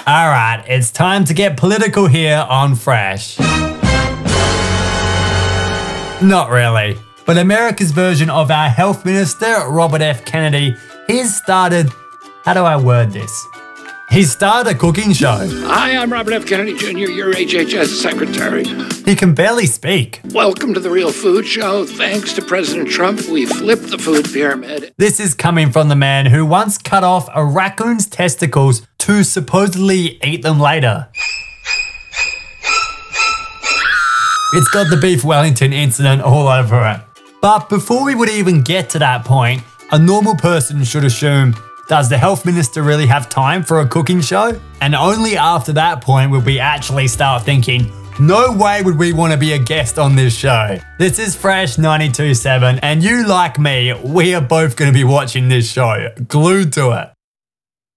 All right, it's time to get political here on Fresh. Not really, but America's version of our health minister, Robert F. Kennedy, he's started, how do I word this? He started a cooking show. Hi, I'm Robert F. Kennedy Jr., your HHS secretary. He can barely speak. Welcome to The Real Food Show. Thanks to President Trump, we flipped the food pyramid. This is coming from the man who once cut off a raccoon's testicles to supposedly eat them later. It's got the Beef Wellington incident all over it. But before we would even get to that point, a normal person should assume, does the health minister really have time for a cooking show? And only after that point would we actually start thinking, no way would we want to be a guest on this show. This is Fresh 92.7, and you like me, we are both going to be watching this show, glued to it.